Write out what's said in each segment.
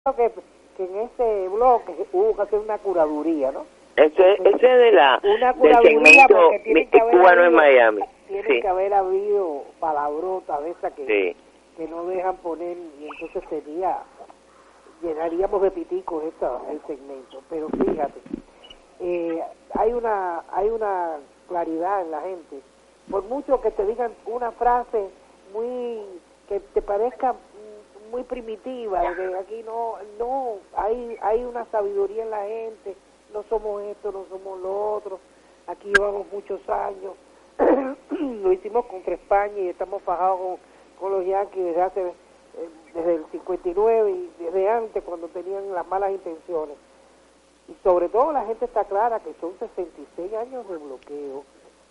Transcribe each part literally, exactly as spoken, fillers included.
que, que en ese bloque hubo que hacer una curaduría, ¿no? Ese, ese es de la, una del segmento cubano en Miami. Tiene sí. que haber habido palabrotas de esas que, sí. que no dejan poner, y entonces sería, llenaríamos de piticos esta, el segmento. Pero fíjate, eh, hay una hay una claridad en la gente. Por mucho que te digan una frase muy que te parezca muy primitiva, de que aquí no no hay hay una sabiduría en la gente, no somos esto, no somos lo otro, aquí llevamos muchos años, lo hicimos contra España y estamos fajados con, con los yanquis desde hace eh, desde el cincuenta y nueve y desde antes, cuando tenían las malas intenciones. Y sobre todo la gente está clara que son sesenta y seis años de bloqueo,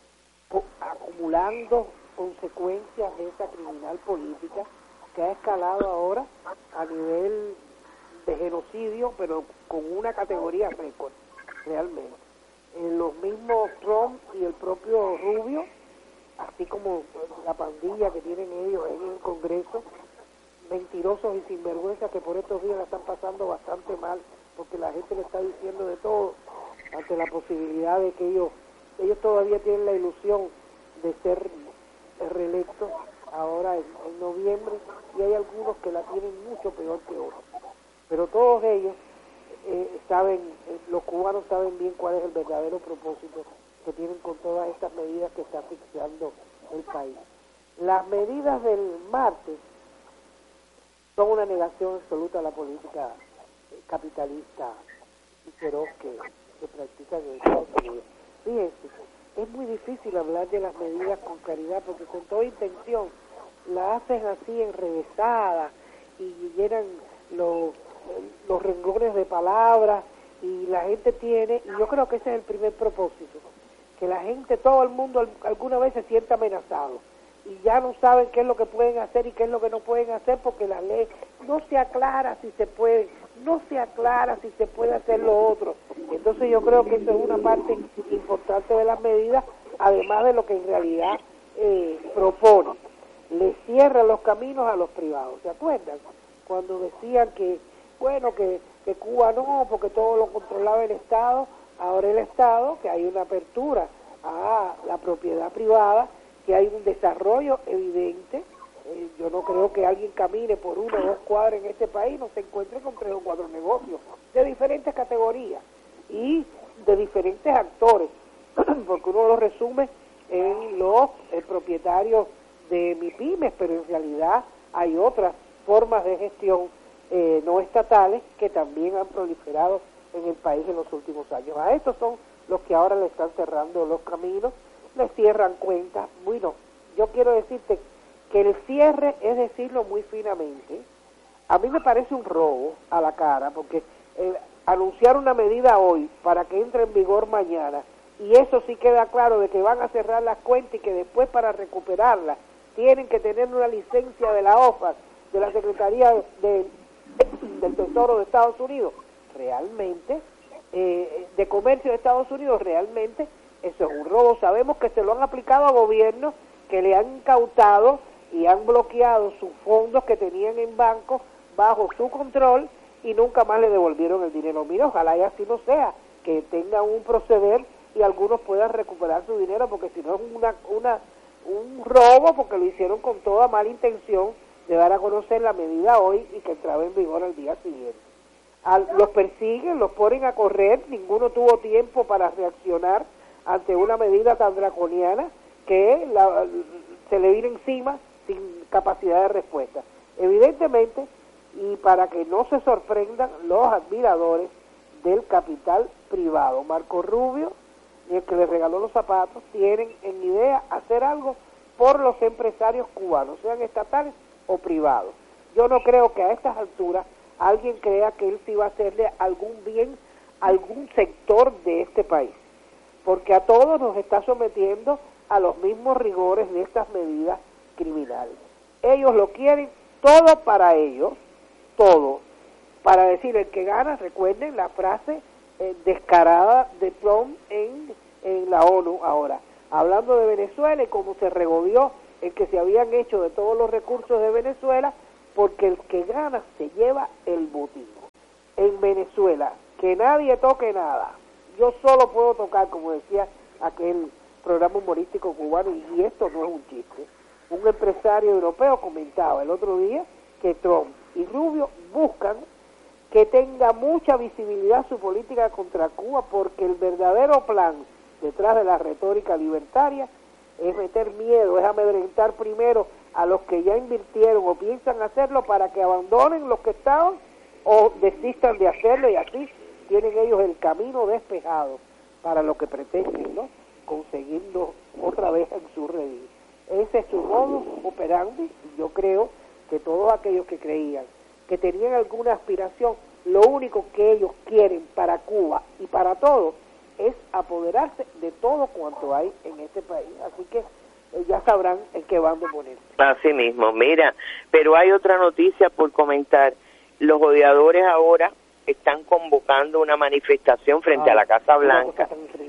acumulando consecuencias de esa criminal política que ha escalado ahora a nivel de genocidio, pero con una categoría récord, realmente. Eh, los mismos Trump y el propio Rubio, así como la pandilla que tienen ellos en el Congreso, mentirosos y sinvergüenzas que por estos días la están pasando bastante mal, porque la gente le está diciendo de todo ante la posibilidad de que ellos ellos todavía tienen la ilusión de ser reelectos ahora en, en noviembre, y hay algunos que la tienen mucho peor que otros, pero todos ellos eh, saben, eh, los cubanos saben bien cuál es el verdadero propósito que tienen con todas estas medidas que está fixando el país. Las medidas del martes son una negación absoluta a la política capitalista y feroz que, que practican en Estados Unidos. Fíjense, es muy difícil hablar de las medidas con claridad, porque con toda intención la hacen así enrevesada y llenan los, los renglones de palabras, y la gente tiene, y yo creo que ese es el primer propósito, que la gente, todo el mundo alguna vez se sienta amenazado y ya no saben qué es lo que pueden hacer y qué es lo que no pueden hacer, porque la ley no se aclara si se puede, no se aclara si se puede hacer lo otro. Entonces yo creo que eso es una parte importante de las medidas, además de lo que en realidad eh, propone. Le cierran los caminos a los privados. ¿Se acuerdan? Cuando decían que, bueno, que, que Cuba no, porque todo lo controlaba el Estado, ahora el Estado, que hay una apertura a la propiedad privada, que hay un desarrollo evidente. Eh, yo no creo que alguien camine por una o dos cuadras en este país no se encuentre con tres o cuatro negocios de diferentes categorías y de diferentes actores, porque uno lo resume en los eh, propietarios de MIPYMES, pero en realidad hay otras formas de gestión eh, no estatales que también han proliferado en el país en los últimos años. A estos son los que ahora le están cerrando los caminos, le cierran cuentas. Bueno, yo quiero decirte que el cierre, es decirlo muy finamente, a mí me parece un robo a la cara, porque eh, anunciar una medida hoy para que entre en vigor mañana, y eso sí queda claro de que van a cerrar las cuentas y que después para recuperarlas tienen que tener una licencia de la O F A C, de la Secretaría de, del Tesoro de Estados Unidos, realmente, eh, de Comercio de Estados Unidos, realmente, eso es un robo. Sabemos que se lo han aplicado a gobiernos que le han incautado y han bloqueado sus fondos que tenían en bancos bajo su control y nunca más le devolvieron el dinero. Mira, ojalá y así no sea, que tengan un proceder y algunos puedan recuperar su dinero, porque si no es una, una, un robo, porque lo hicieron con toda mala intención de dar a conocer la medida hoy y que entraba en vigor al día siguiente. Al, los persiguen, los ponen a correr, ninguno tuvo tiempo para reaccionar ante una medida tan draconiana que la, se le vino encima sin capacidad de respuesta. Evidentemente, y para que no se sorprendan los admiradores del capital privado, Marco Rubio y el que le regaló los zapatos tienen en idea hacer algo por los empresarios cubanos, sean estatales o privados. Yo no creo que a estas alturas alguien crea que él sí va a hacerle algún bien a algún sector de este país, porque a todos nos está sometiendo a los mismos rigores de estas medidas criminales. Ellos lo quieren todo para ellos, todo, para decir el que gana. Recuerden la frase eh, descarada de Trump en, en la ONU ahora, hablando de Venezuela y cómo se regodeó el que se habían hecho de todos los recursos de Venezuela, porque el que gana se lleva el botín. en Venezuela, que nadie toque nada. Yo solo puedo tocar, como decía aquel programa humorístico cubano, y esto no es un chiste. Un empresario europeo comentaba el otro día que Trump y Rubio buscan que tenga mucha visibilidad su política contra Cuba, porque el verdadero plan detrás de la retórica libertaria es meter miedo, es amedrentar primero a los que ya invirtieron o piensan hacerlo para que abandonen los que estaban o desistan de hacerlo, y así tienen ellos el camino despejado para lo que pretenden, ¿no? Conseguirlo otra vez en su redil. Ese es su modus operandi, y yo creo que todos aquellos que creían que tenían alguna aspiración, lo único que ellos quieren para Cuba y para todos es apoderarse de todo cuanto hay en este país. Así que eh, ya sabrán en qué bando ponerse. Así mismo, mira, pero hay otra noticia por comentar. Los odiadores ahora están convocando una manifestación frente Ay, a la Casa Blanca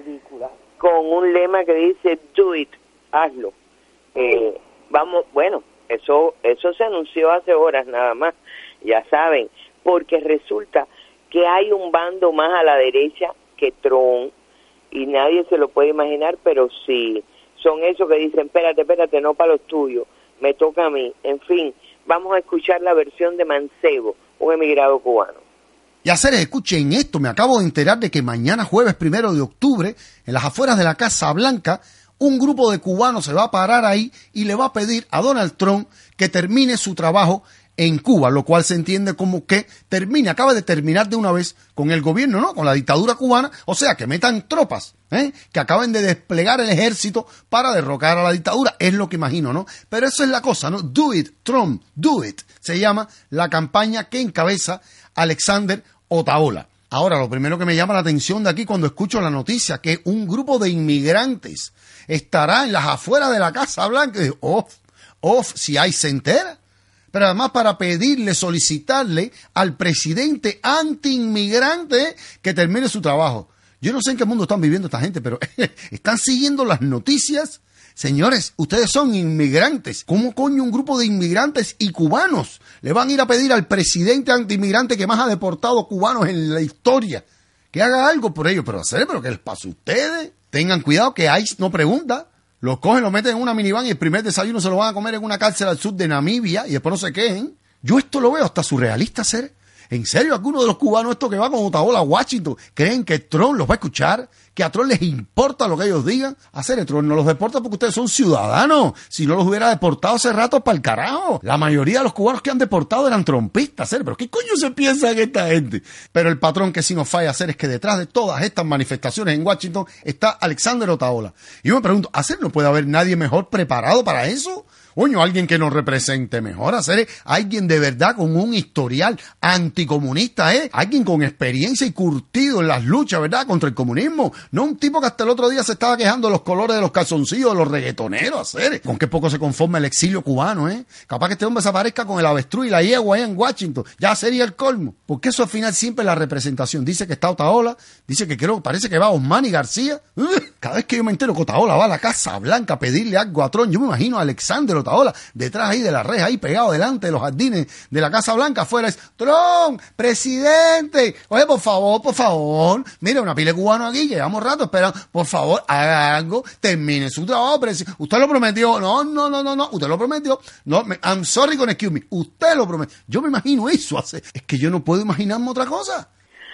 con un lema que dice do it, hazlo. Eh, vamos, bueno, eso eso se anunció hace horas nada más, ya saben, porque resulta que hay un bando más a la derecha que Trump, y nadie se lo puede imaginar, pero sí, son esos que dicen, espérate, espérate, no para los tuyos, me toca a mí. En fin, vamos a escuchar la versión de Mancebo, un emigrado cubano. Y hacer, escuchen esto, me acabo de enterar de que mañana jueves primero de octubre, en las afueras de la Casa Blanca, un grupo de cubanos se va a parar ahí y le va a pedir a Donald Trump que termine su trabajo en Cuba, lo cual se entiende como que termine, acaba de terminar de una vez con el gobierno, ¿no? Con la dictadura cubana, o sea, que metan tropas, ¿eh? Que acaben de desplegar el ejército para derrocar a la dictadura, es lo que imagino, ¿no? Pero eso es la cosa, ¿no? Do it, Trump, do it, se llama la campaña que encabeza Alexander Otaola. Ahora, lo primero que me llama la atención de aquí cuando escucho la noticia, que un grupo de inmigrantes estará en las afueras de la Casa Blanca, y digo, off, off, si hay se entera. Pero además para pedirle, solicitarle al presidente anti-inmigrante que termine su trabajo. Yo no sé en qué mundo están viviendo esta gente, pero están siguiendo las noticias. Señores, ustedes son inmigrantes. ¿Cómo coño un grupo de inmigrantes y cubanos le van a ir a pedir al presidente anti-inmigrante que más ha deportado cubanos en la historia que haga algo por ellos? Pero hacer, pero ¿qué les pasa a ustedes? Tengan cuidado que ICE no pregunta. Los cogen, los meten en una minivan y el primer desayuno se lo van a comer en una cárcel al sur de Namibia y después no se quejen. Yo esto lo veo hasta surrealista, ser. ¿En serio algunos de los cubanos estos que van con Otaola a Washington creen que Trump los va a escuchar? ¿Que a Trump les importa lo que ellos digan? Hacer Trump no los deporta porque ustedes son ciudadanos. Si no los hubiera deportado hace rato para el carajo. La mayoría de los cubanos que han deportado eran trumpistas, hacer. ¿Pero qué coño se piensa en esta gente? Pero el patrón que sí nos falla hacer es que detrás de todas estas manifestaciones en Washington está Alexander Otaola. Y yo me pregunto, ¿hacer no puede haber nadie mejor preparado para eso? Coño, alguien que nos represente mejor, hacer alguien de verdad con un historial anticomunista, ¿eh? Alguien con experiencia y curtido en las luchas, ¿verdad? Contra el comunismo. No un tipo que hasta el otro día se estaba quejando de los colores de los calzoncillos de los reggaetoneros, hacer. Con qué poco se conforma el exilio cubano, ¿eh? Capaz que este hombre se aparezca con el avestruz y la yegua allá en Washington. Ya sería el colmo. Porque eso al final siempre es la representación. Dice que está Otaola, dice que creo, parece que va Osmani García. Cada vez que yo me entero que Otaola va a la Casa Blanca a pedirle algo a Trump, yo me imagino a Alexander Otaola detrás ahí de la reja, ahí pegado delante de los jardines de la Casa Blanca, afuera es Trump, presidente, oye, por favor, por favor, mira, una pila de cubanos aquí, llevamos rato esperando, por favor, haga algo, termine su trabajo, presidente. Usted lo prometió, no, no, no, no, no, usted lo prometió, no, me, I'm sorry con excuse me, usted lo prometió, yo me imagino eso, hace, es que yo no puedo imaginarme otra cosa.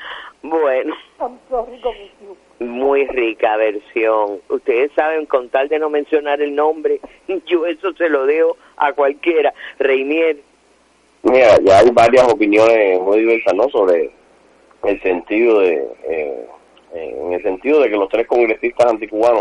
Bueno, I'm sorry con excuse me. Muy rica versión. Ustedes saben, con tal de no mencionar el nombre, yo eso se lo dejo a cualquiera. Reinier. Mira, ya hay varias opiniones muy diversas, ¿no? Sobre el sentido de, eh, en el sentido de que los tres congresistas anticubanos,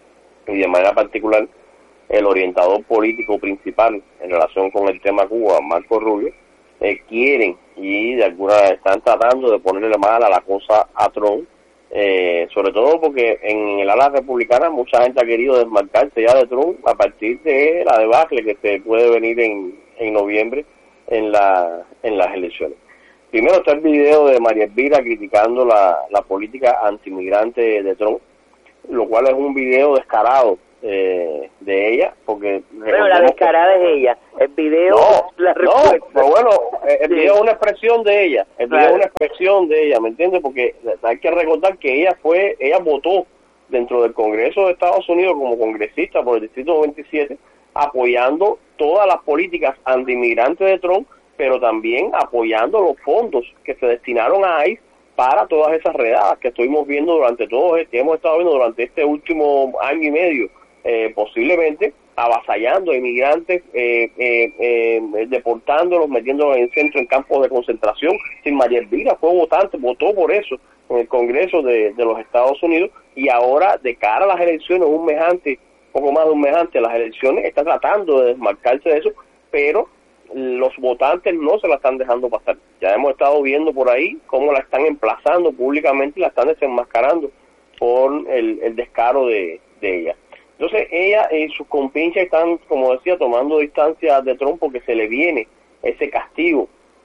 y de manera particular el orientador político principal en relación con el tema Cuba, Marco Rubio, eh, quieren y de alguna manera están tratando de ponerle mal a la cosa a Trump. Eh, sobre todo porque en el ala republicana mucha gente ha querido desmarcarse ya de Trump a partir de la debacle que se puede venir en, en noviembre en la en las elecciones. Primero está el video de María Elvira criticando la, la política anti-inmigrante de Trump, lo cual es un video descarado eh, de ella, porque... Bueno, la descarada que... es ella, el video no, la respuesta. No, pero bueno, el sí. video es una expresión de ella, el video claro. es una expresión de ella, ¿me entiendes? Porque hay que recordar que ella fue, ella votó dentro del Congreso de Estados Unidos como congresista por el Distrito veintisiete, apoyando todas las políticas anti-inmigrantes de Trump, pero también apoyando los fondos que se destinaron a ICE para todas esas redadas que estuvimos viendo durante todo, que hemos estado viendo durante este último año y medio, eh, posiblemente avasallando a inmigrantes, eh, eh, eh, deportándolos, metiéndolos en centro, en campos de concentración. Sin María Elvira fue votante, votó por eso en el Congreso de, de los Estados Unidos, y ahora de cara a las elecciones, un mes antes, poco más de un mes antes de las elecciones, está tratando de desmarcarse de eso, pero los votantes no se la están dejando pasar. Ya hemos estado viendo por ahí cómo la están emplazando públicamente y la están desenmascarando por el, el descaro de, de ella. Entonces ella y sus compinches están, como decía, tomando distancia de Trump porque se le viene ese castigo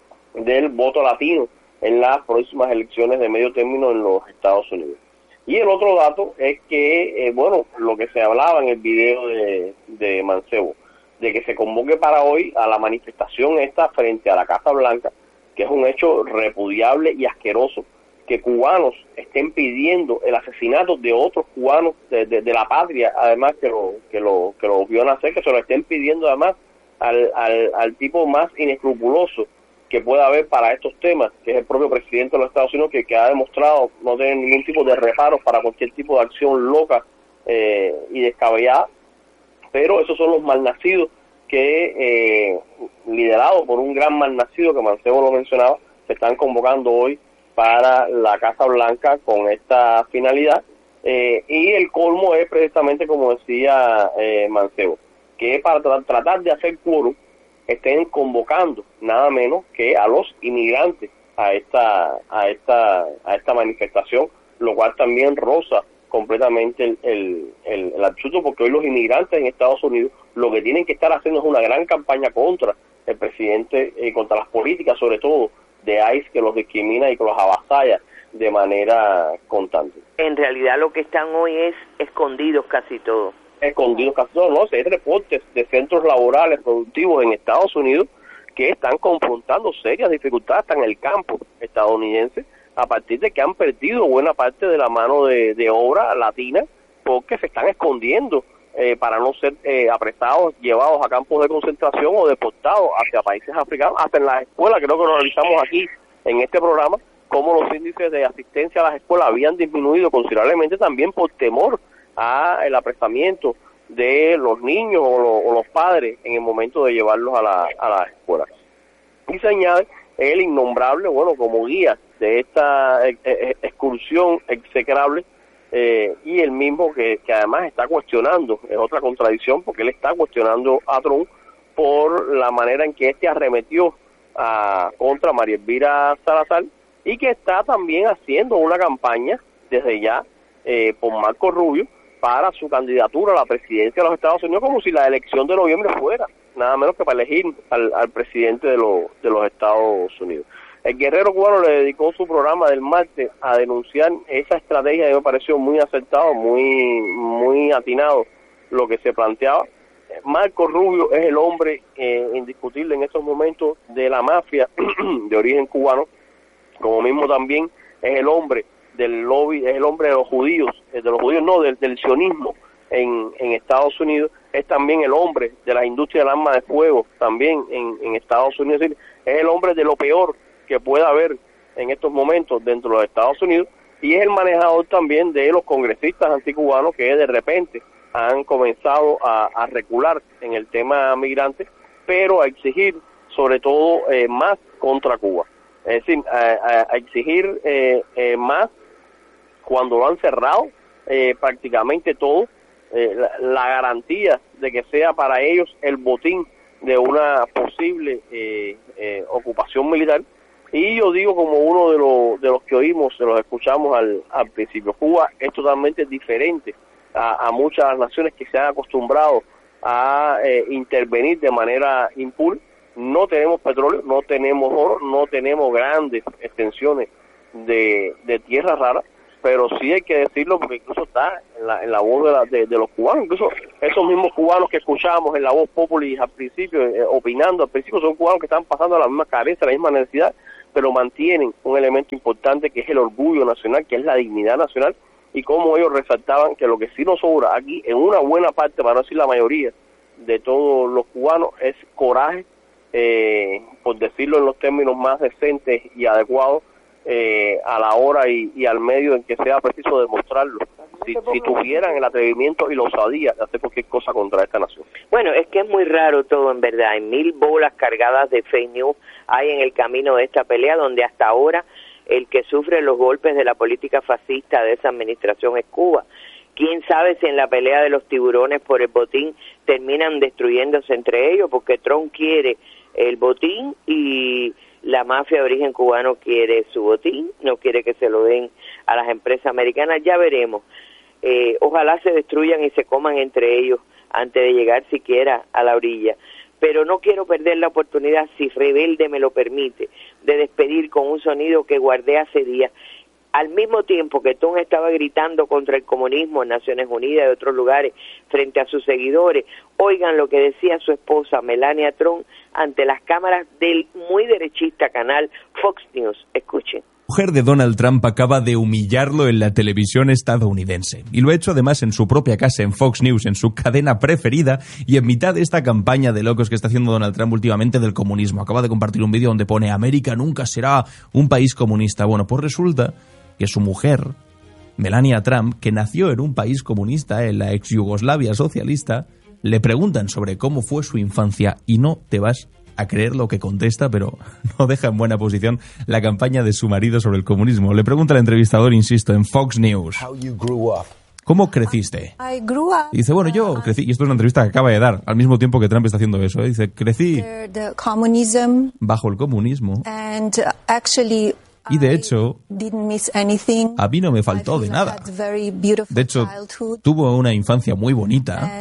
del voto latino en las próximas elecciones de medio término en los Estados Unidos. Y el otro dato es que, eh, bueno, lo que se hablaba en el video de, de Mancebo, de que se convoque para hoy a la manifestación esta frente a la Casa Blanca, que es un hecho repudiable y asqueroso, que cubanos estén pidiendo el asesinato de otros cubanos de, de, de la patria, además que lo que lo que lo vio nacer, que se lo estén pidiendo además al, al, al tipo más inescrupuloso que pueda haber para estos temas, que es el propio presidente de los Estados Unidos, que, que ha demostrado no tener ningún tipo de reparos para cualquier tipo de acción loca eh, y descabellada. Pero esos son los malnacidos que, eh, liderados por un gran malnacido que Mancebo lo mencionaba, se están convocando hoy para la Casa Blanca con esta finalidad. Eh, y el colmo es precisamente, como decía eh, Mancebo, que para tra tratar de hacer quórum estén convocando nada menos que a los inmigrantes a esta a esta a esta manifestación, lo cual también roza completamente el, el, el, el absurdo, porque hoy los inmigrantes en Estados Unidos lo que tienen que estar haciendo es una gran campaña contra el presidente, eh, contra las políticas sobre todo de ICE, que los discrimina y que los avasalla de manera constante. En realidad lo que están hoy es escondidos casi todos. Escondidos casi todos, no, hay reportes de centros laborales productivos en Estados Unidos que están confrontando serias dificultades hasta en el campo estadounidense, a partir de que han perdido buena parte de la mano de, de obra latina, porque se están escondiendo eh, para no ser eh, apresados, llevados a campos de concentración o deportados hacia países africanos. Hasta en las escuelas, creo que lo realizamos aquí en este programa, como los índices de asistencia a las escuelas habían disminuido considerablemente también por temor a el apresamiento de los niños o, lo, o los padres en el momento de llevarlos a la, a las escuelas. Y se añade el innombrable, bueno, como guía de esta eh, eh, excursión execrable, eh, y el mismo que, que además está cuestionando, es otra contradicción, porque él está cuestionando a Trump por la manera en que éste arremetió a, contra María Elvira Salazar, y que está también haciendo una campaña desde ya eh, por Marco Rubio para su candidatura a la presidencia de los Estados Unidos, como si la elección de noviembre fuera nada menos que para elegir al, al presidente de, lo, de los Estados Unidos. El guerrero cubano le dedicó su programa del martes a denunciar esa estrategia, y me pareció muy acertado, muy muy atinado lo que se planteaba. Marco Rubio es el hombre eh, indiscutible en estos momentos de la mafia de origen cubano, como mismo también es el hombre del lobby, es el hombre de los judíos, de los judíos no, del, del sionismo en, en Estados Unidos, es también el hombre de la industria del arma de fuego, también en, en Estados Unidos, es, decir, es el hombre de lo peor que pueda haber en estos momentos dentro de los Estados Unidos, y es el manejador también de los congresistas anticubanos que de repente han comenzado a, a recular en el tema migrante, pero a exigir sobre todo eh, más contra Cuba, es decir, a, a, a exigir eh, eh, más cuando lo han cerrado eh, prácticamente todo, eh, la, la garantía de que sea para ellos el botín de una posible eh, eh, ocupación militar. Y yo digo, como uno de los de los que oímos, de los escuchamos al, al principio, Cuba es totalmente diferente a, a muchas naciones que se han acostumbrado a eh, intervenir de manera impune. No tenemos petróleo, no tenemos oro, no tenemos grandes extensiones de, de tierra rara, pero sí hay que decirlo porque incluso está en la, en la voz de, la, de, de los cubanos, incluso esos mismos cubanos que escuchábamos en la voz populi al principio, eh, opinando al principio, son cubanos que están pasando la misma carencia, la misma necesidad, pero mantienen un elemento importante que es el orgullo nacional, que es la dignidad nacional, y como ellos resaltaban que lo que sí nos sobra aquí, en una buena parte, para no decir la mayoría, de todos los cubanos, es coraje, eh, por decirlo en los términos más decentes y adecuados, eh, a la hora y, y al medio en que sea preciso demostrarlo, si, si tuvieran el atrevimiento y la osadía de hacer cualquier cosa contra esta nación. Bueno, es que es muy raro todo, en verdad. Hay mil bolas cargadas de fake news hay en el camino de esta pelea, donde hasta ahora el que sufre los golpes de la política fascista de esa administración es Cuba. Quién sabe si en la pelea de los tiburones por el botín terminan destruyéndose entre ellos, porque Trump quiere el botín y la mafia de origen cubano quiere su botín, no quiere que se lo den a las empresas americanas. Ya veremos. Eh, ojalá se destruyan y se coman entre ellos antes de llegar siquiera a la orilla. Pero no quiero perder la oportunidad, si Rebelde me lo permite, de despedir con un sonido que guardé hace días. Al mismo tiempo que Trump estaba gritando contra el comunismo en Naciones Unidas y otros lugares frente a sus seguidores, oigan lo que decía su esposa Melania Trump ante las cámaras del muy derechista canal Fox News. Escuchen. La mujer de Donald Trump acaba de humillarlo en la televisión estadounidense. Y lo ha hecho además en su propia casa, en Fox News, en su cadena preferida, y en mitad de esta campaña de locos que está haciendo Donald Trump últimamente del comunismo. Acaba de compartir un vídeo donde pone: América nunca será un país comunista. Bueno, pues resulta que su mujer, Melania Trump, que nació en un país comunista, en la ex Yugoslavia socialista, le preguntan sobre cómo fue su infancia y no te vas a creer lo que contesta, pero no deja en buena posición la campaña de su marido sobre el comunismo. Le pregunta al entrevistador, insisto, en Fox News: ¿cómo creciste? Y dice, bueno, yo crecí, y esto es una entrevista que acaba de dar, al mismo tiempo que Trump está haciendo eso, ¿eh? Dice, crecí bajo el comunismo. Y de hecho, a mí no me faltó de nada. De hecho, tuvo una infancia muy bonita.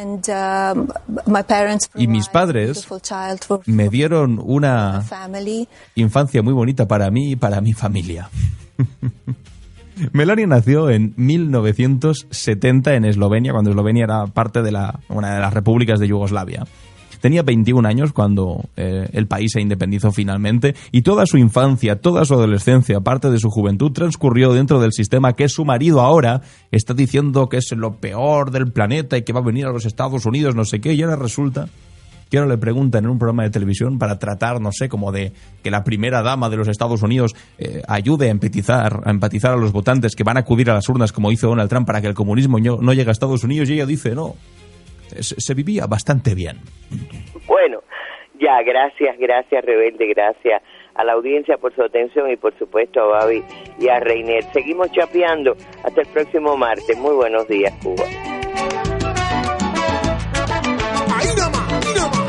Y mis padres me dieron una infancia muy bonita para mí y para mi familia. Melania nació en mil novecientos setenta en Eslovenia, cuando Eslovenia era parte de la, una de las repúblicas de Yugoslavia. Tenía veintiún años cuando eh, el país se independizó finalmente, y toda su infancia, toda su adolescencia, parte de su juventud, transcurrió dentro del sistema que su marido ahora está diciendo que es lo peor del planeta y que va a venir a los Estados Unidos, no sé qué, y ahora resulta que ahora le preguntan en un programa de televisión para tratar, no sé, como de que la primera dama de los Estados Unidos eh, ayude a empatizar, a empatizar a los votantes que van a acudir a las urnas, como hizo Donald Trump, para que el comunismo no, no llegue a Estados Unidos, y ella dice, no, se, se vivía bastante bien. Bueno, ya, gracias, gracias Rebelde, gracias a la audiencia por su atención y por supuesto a Babi y a Reiner. Seguimos chapeando hasta el próximo martes. Muy buenos días, Cuba.